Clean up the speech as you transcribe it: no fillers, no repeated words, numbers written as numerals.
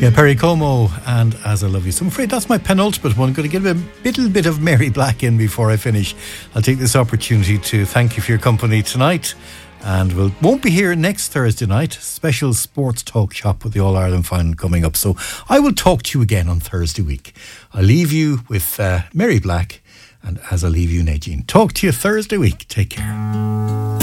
Yeah, Perry Como and As I Love You. So I'm afraid that's my penultimate one. I'm going to give a little bit of Mary Black in before I finish. I'll take this opportunity to thank you for your company tonight. And we won't be here next Thursday night. Special sports talk shop with the All-Ireland final coming up. So I will talk to you again on Thursday week. I'll leave you with Mary Black and As I Leave You, Nadine. Talk to you Thursday week. Take care.